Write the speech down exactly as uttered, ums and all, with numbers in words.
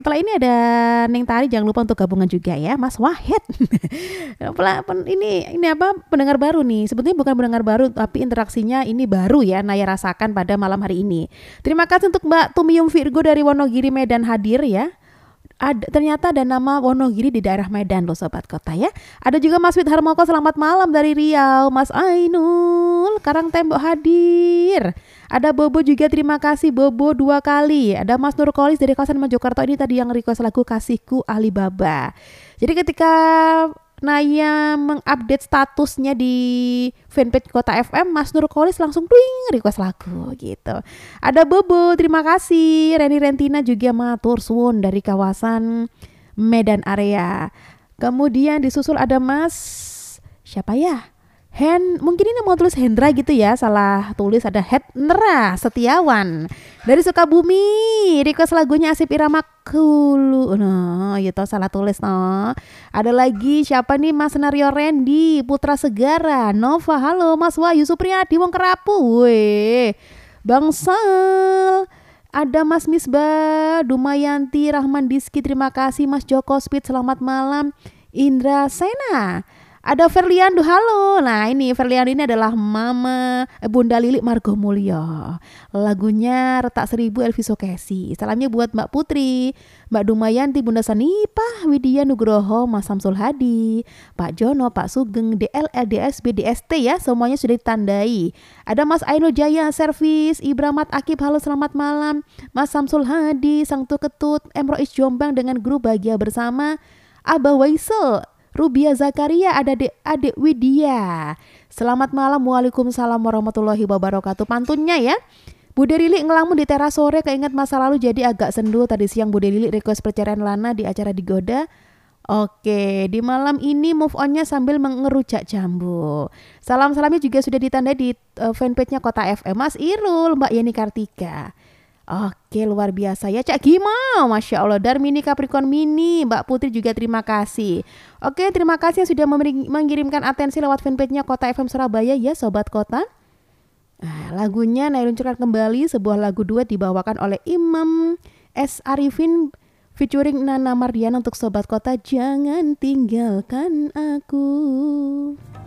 Setelah ini ada Neng Tari, jangan lupa untuk gabungan juga ya, Mas Wahid. Pela- pen- ini ini apa pendengar baru nih. Sebetulnya bukan pendengar baru, tapi interaksinya ini baru ya. Naya rasakan pada malam hari ini. Terima kasih untuk Mbak Tumium Virgo dari Wonogiri Medan hadir ya. Ada, ternyata ada nama Wonogiri di daerah Medan loh sobat kota ya. Ada juga Mas Wid Harmoko, selamat malam dari Riau. Mas Ainul Karang Tembok hadir. Ada Bobo juga, terima kasih Bobo dua kali. Ada Mas Nurkolis dari kawasan Mojokerto, ini tadi yang request lagu Kasihku Alibaba. Jadi ketika Naya mengupdate statusnya di fanpage Kota F M, Mas Nurkolis langsung duing request lagu gitu. Ada Bobo, terima kasih. Reni Rentina juga matur suwun dari kawasan Medan area. Kemudian disusul ada Mas siapa ya? Hen, mungkin ini mau tulis Hendra gitu ya, salah tulis, ada Hendra Setiawan dari Sukabumi, request lagunya Asip Irama Kulu. No, itu salah tulis no. Ada lagi siapa nih, Mas Nario Randy Putra Segara, Nova, halo Mas Wahyu Supriyadi Wong Kerapu, weh Bangsal. Ada Mas Misbah Dumayanti Rahman Diski, terima kasih Mas Joko Speed, selamat malam. Indra Sena, ada Ferliando, halo. Nah ini Ferliando ini adalah Mama eh, Bunda Lili Margo Mulyo. Lagunya Retak Seribu Elvi Sokesi. Salamnya buat Mbak Putri, Mbak Dumayanti, Bunda Sanipah, Widya Nugroho, Mas Samsul Hadi, Pak Jono, Pak Sugeng, D L L, D S B, D S T ya, semuanya sudah ditandai. Ada Mas Ainul Jaya Servis, Ibramat Akib, halo selamat malam. Mas Samsul Hadi, Sang Tuketut, Emrois Jombang dengan grup Bahagia Bersama. Abah Waisel, Rubia Zakaria, ada adik, adik Widya. Selamat malam, waalaikumsalam warahmatullahi wabarakatuh. Pantunnya ya, Bude Lili ngelamun di teras sore, keinget masa lalu jadi agak sendu. Tadi siang Bude Lili request perceraian Lana di acara Digoda. Oke, di malam ini move onnya sambil mengerujak jambu. Salam-salamnya juga sudah ditandai di uh, fanpage-nya Kota F M. Mas Irul, Mbak Yeni Kartika. Oke, luar biasa ya Cak Gima, Masya Allah. Darmini Capricorn Mini, Mbak Putri juga terima kasih. Oke, terima kasih yang sudah mengirimkan atensi lewat fanpage-nya Kota F M Surabaya ya Sobat Kota. Nah, lagunya Naya luncurkan kembali, sebuah lagu duet dibawakan oleh Imam S. Arifin featuring Nana Mardiana untuk Sobat Kota. Jangan tinggalkan aku.